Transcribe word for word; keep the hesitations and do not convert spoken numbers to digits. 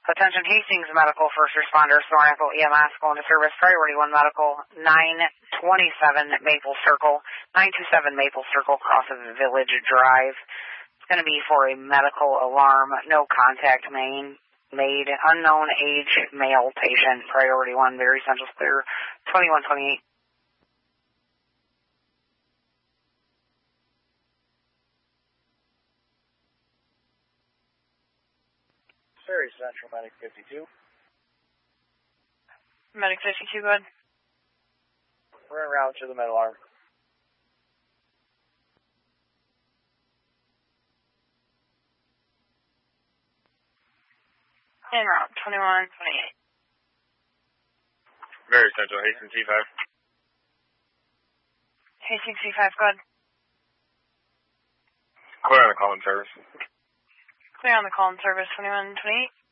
Attention Hastings Medical First Responders, Thornacle E M S, going to service Priority one Medical, nine twenty-seven Maple Circle, nine two seven Maple Circle, cross of Village Drive. It's going to be for a medical alarm, no contact main, made, unknown age, male patient, Priority one, very Central Clear, twenty-one twenty-eight. Very Central, Medic fifty-two. Medic fifty-two, go ahead. We're en route to the med alarm. En route, twenty-one twenty-eight. Very Central, Hastings C five. Hastings C five, go ahead. Clear on the call-in service. Clear on the call-in service, twenty-one twenty-eight.